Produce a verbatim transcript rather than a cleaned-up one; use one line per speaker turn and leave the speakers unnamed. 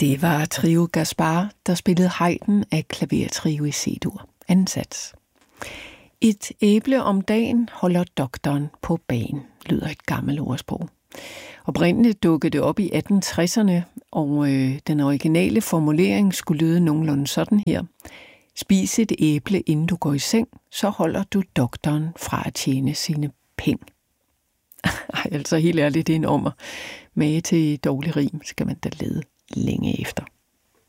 Det var Trio Gaspar, der spillede Haydn af klavertrio i C-dur. Anden sats. Et æble om dagen holder doktoren på bagen, lyder et gammelt ordsprog. Oprindeligt dukkede det op i atten tresserne, og øh, den originale formulering skulle lyde nogenlunde sådan her. Spis et æble, inden du går i seng, så holder du doktoren fra at tjene sine penge. Ej, altså helt ærligt, det er en ommer. Mage til dårlig rim skal man da lede længe efter.